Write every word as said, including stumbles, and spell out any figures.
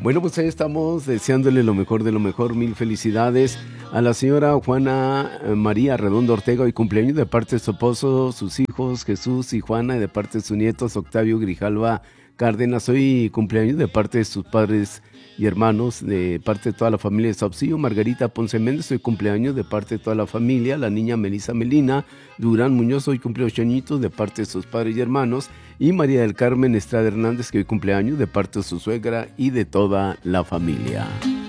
Bueno, pues ahí estamos deseándole lo mejor de lo mejor. Mil felicidades a la señora Juana María Redondo Ortega, hoy cumpleaños, de parte de su esposo, sus hijos Jesús y Juana, y de parte de sus nietos Octavio Grijalva Cárdenas. Hoy cumpleaños de parte de sus padres y hermanos, de parte de toda la familia de Saucillo. Margarita Ponce Méndez, hoy cumpleaños, de parte de toda la familia. La niña Melissa Melina Durán Muñoz, hoy cumple ocho añitos, de parte de sus padres y hermanos. Y María del Carmen Estrada Hernández, que hoy cumpleaños, de parte de su suegra y de toda la familia.